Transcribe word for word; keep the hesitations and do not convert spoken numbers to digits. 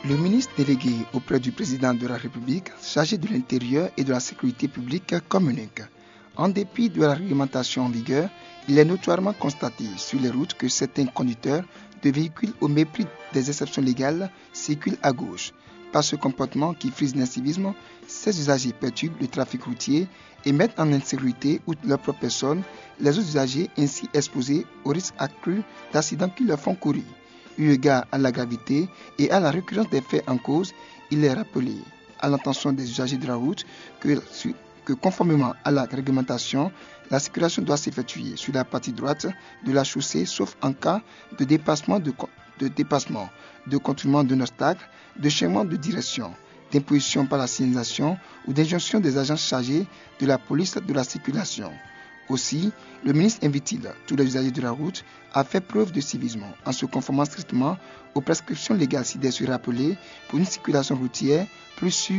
Le ministre délégué auprès du président de la République, chargé de l'intérieur et de la sécurité publique, communique. En dépit de la réglementation en vigueur, il est notoirement constaté sur les routes que certains conducteurs de véhicules au mépris des exceptions légales circulent à gauche. Par ce comportement qui frise l'incivisme, ces usagers perturbent le trafic routier et mettent en insécurité outre leur propre personne les autres usagers ainsi exposés au risque accru d'accidents qui leur font courir. Eu égard à la gravité et à la récurrence des faits en cause, il est rappelé à l'intention des usagers de la route que, que conformément à la réglementation, la circulation doit s'effectuer sur la partie droite de la chaussée sauf en cas de dépassement de, de, dépassement, de contournement d'un obstacle, de changement de direction, d'imposition par la signalisation ou d'injonction des agents chargés de la police de la circulation. Aussi, le ministre invite-t-il tous les usagers de la route à faire preuve de civisme en se conformant strictement aux prescriptions légales ci-dessus rappelées pour une circulation routière plus sûre